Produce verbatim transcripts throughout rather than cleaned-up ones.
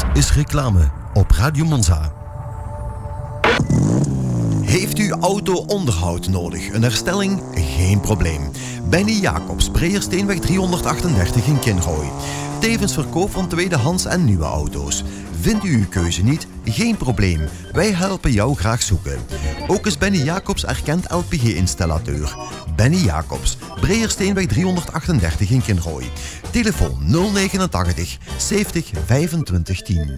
Dit is reclame op Radio Monza. Heeft u auto onderhoud nodig? Een herstelling? Geen probleem. Benny Jacobs, Breersteenweg driehonderdachtendertig in Kinrooi. Tevens verkoop van tweedehands en nieuwe auto's. Vindt u uw keuze niet? Geen probleem. Wij helpen jou graag zoeken. Ook is Benny Jacobs erkend L P G-installateur. Benny Jacobs, Breersteenweg driehonderdachtendertig in Kinrooi. Telefoon nul negenentachtig zeventig vijfentwintig tien.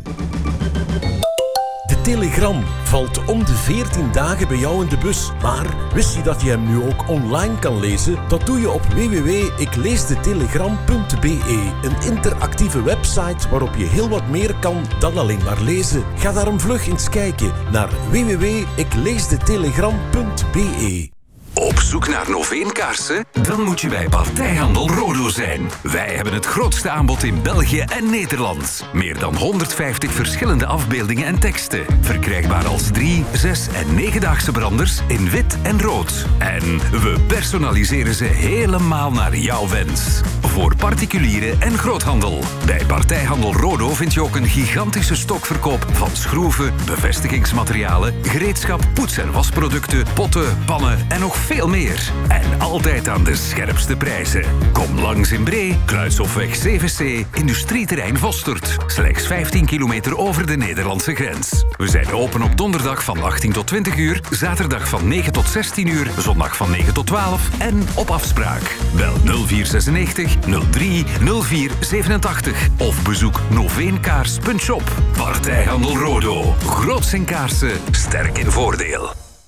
De Telegram valt om de veertien dagen bij jou in de bus. Maar wist je dat je hem nu ook online kan lezen? Dat doe je op w w w punt ik lees de telegram punt b e. Een interactieve website waarop je heel wat meer kan dan alleen maar lezen. Ga daarom vlug eens kijken naar w w w punt ik lees de telegram punt b e. Op zoek naar Noveenkaarsen? Dan moet je bij Partijhandel Rodo zijn. Wij hebben het grootste aanbod in België en Nederland. Meer dan honderdvijftig verschillende afbeeldingen en teksten. Verkrijgbaar als drie, zes en negendaagse branders in wit en rood. En we personaliseren ze helemaal naar jouw wens. Voor particulieren en groothandel. Bij Partijhandel Rodo vind je ook een gigantische stokverkoop van schroeven, bevestigingsmaterialen, gereedschap, poets- en wasproducten, potten, pannen en nog veel meer. En altijd aan de scherpste prijzen. Kom langs in Bree, Kruishofweg zeven C, industrieterrein Vostert. Slechts vijftien kilometer over de Nederlandse grens. We zijn open op donderdag van achttien tot twintig uur, zaterdag van negen tot zestien uur, zondag van negen tot twaalf en op afspraak. Bel nul vier zesennegentig nul drie nul vier zevenentachtig of bezoek noveenkaars punt shop. Partijhandel Rodo. Groots in kaarsen, sterk in voordeel.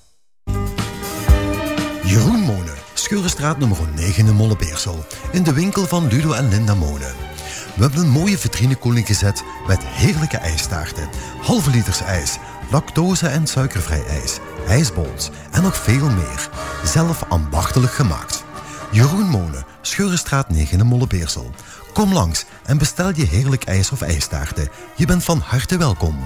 Jeroen Monen, Scheurenstraat nummer negen in Molle-Beersel. In de winkel van Ludo en Linda Monen. We hebben een mooie vitrinekoeling gezet met heerlijke ijstaarten, halve liters ijs, lactose- en suikervrij ijs, ijsbols en nog veel meer. Zelf ambachtelijk gemaakt. Jeroen Monen, Scheurenstraat negen in Molle-Beersel. Kom langs en bestel je heerlijk ijs of ijstaarten. Je bent van harte welkom.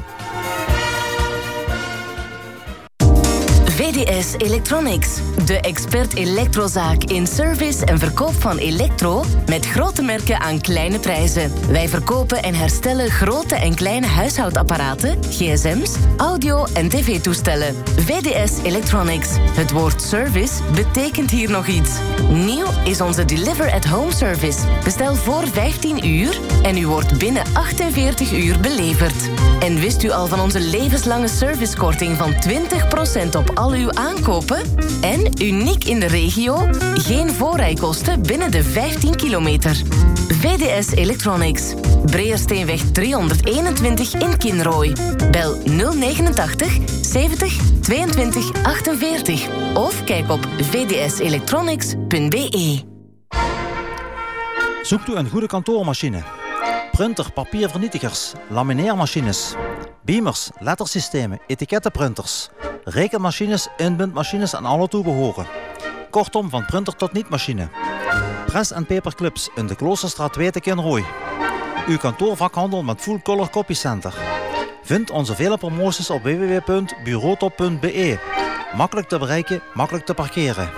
V D S Electronics, de expert elektrozaak in service en verkoop van elektro met grote merken aan kleine prijzen. Wij verkopen en herstellen grote en kleine huishoudapparaten, gsm's, audio- en tv-toestellen. V D S Electronics. Het woord service betekent hier nog iets. Nieuw is onze Deliver at Home service. Bestel voor vijftien uur en u wordt binnen achtenveertig uur beleverd. En wist u al van onze levenslange servicekorting van twintig procent op al uw aankopen? En, uniek in de regio, geen voorrijkosten binnen de vijftien kilometer. V D S Electronics. Breersteenweg driehonderdeenentwintig in Kinrooi. Bel nul negenentachtig zeventig tweeëntwintig achtenveertig of kijk op v d s electronics punt b e. Zoekt u een goede kantoormachine? Printer, papiervernietigers, lamineermachines, beamers, lettersystemen, etikettenprinters, rekenmachines, inbindmachines en alle toebehoren. Kortom, van printer tot niet-machine. Press en paperclips in de Kloosterstraat twee te Kinrooi. Uw kantoorvakhandel met Full Color Copy Center. Vind onze vele promoties op w w w punt bureautop punt b e. Makkelijk te bereiken, makkelijk te parkeren.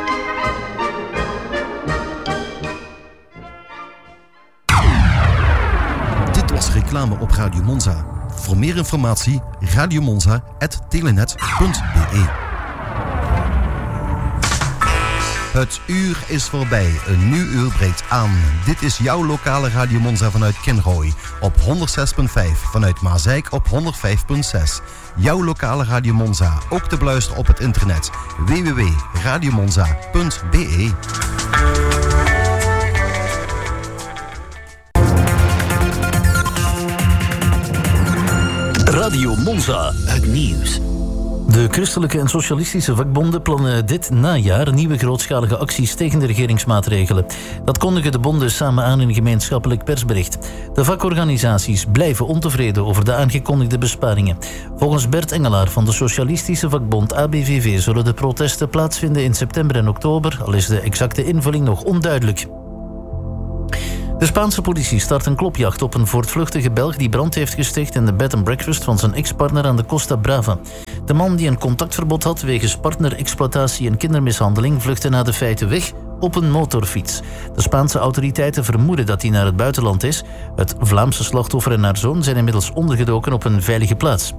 Dit was reclame op Radio Monza. Voor meer informatie radiomonza punt telenet punt b e. Het uur is voorbij. Een nieuw uur breekt aan. Dit is jouw lokale Radio Monza vanuit Kinrooi. Op honderdzes komma vijf. Vanuit Maasijk op honderdvijf komma zes. Jouw lokale Radio Monza. Ook te beluisteren op het internet. w w w punt radiomonza punt b e. Radio Monza. Het nieuws. De christelijke en socialistische vakbonden plannen dit najaar nieuwe grootschalige acties tegen de regeringsmaatregelen. Dat kondigen de bonden samen aan in een gemeenschappelijk persbericht. De vakorganisaties blijven ontevreden over de aangekondigde besparingen. Volgens Bert Engelaar van de socialistische vakbond A B V V zullen de protesten plaatsvinden in september en oktober, al is de exacte invulling nog onduidelijk. De Spaanse politie start een klopjacht op een voortvluchtige Belg die brand heeft gesticht in de bed and breakfast van zijn ex-partner aan de Costa Brava. De man die een contactverbod had wegens partnerexploitatie en kindermishandeling vluchtte na de feiten weg op een motorfiets. De Spaanse autoriteiten vermoeden dat hij naar het buitenland is. Het Vlaamse slachtoffer en haar zoon zijn inmiddels ondergedoken op een veilige plaats.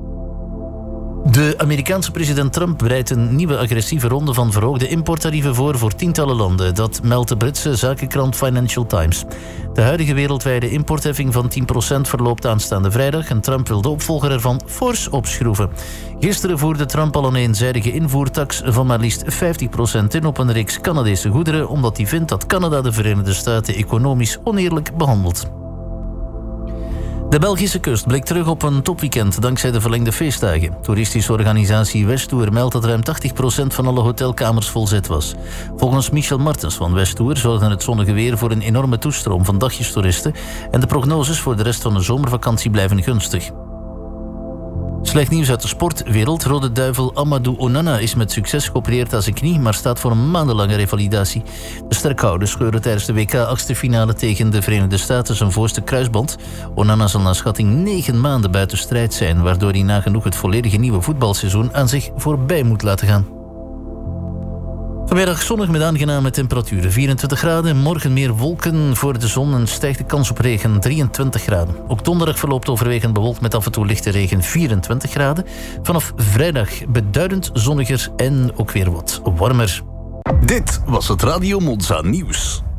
De Amerikaanse president Trump bereidt een nieuwe agressieve ronde van verhoogde importtarieven voor voor tientallen landen. Dat meldt de Britse zakenkrant Financial Times. De huidige wereldwijde importheffing van tien procent verloopt aanstaande vrijdag en Trump wil de opvolger ervan fors opschroeven. Gisteren voerde Trump al een eenzijdige invoertax van maar liefst vijftig procent in op een reeks Canadese goederen, omdat hij vindt dat Canada de Verenigde Staten economisch oneerlijk behandelt. De Belgische kust blikt terug op een topweekend dankzij de verlengde feestdagen. Toeristische organisatie Westtour meldt dat ruim tachtig procent van alle hotelkamers volzet was. Volgens Michel Martens van Westtour zorgde het zonnige weer voor een enorme toestroom van dagjestoeristen en de prognoses voor de rest van de zomervakantie blijven gunstig. Slecht nieuws uit de sportwereld. Rode Duivel Amadou Onana is met succes geopereerd aan zijn knie, maar staat voor een maandenlange revalidatie. De sterkhouder scheurde tijdens de W K-achtste finale tegen de Verenigde Staten zijn voorste kruisband. Onana zal naar schatting negen maanden buiten strijd zijn, waardoor hij nagenoeg het volledige nieuwe voetbalseizoen aan zich voorbij moet laten gaan. Vanmiddag zonnig met aangename temperaturen, vierentwintig graden. Morgen meer wolken voor de zon en stijgt de kans op regen, drieëntwintig graden. Ook donderdag verloopt overwegend bewolkt met af en toe lichte regen, vierentwintig graden. Vanaf vrijdag beduidend zonniger en ook weer wat warmer. Dit was het Radio Monza Nieuws.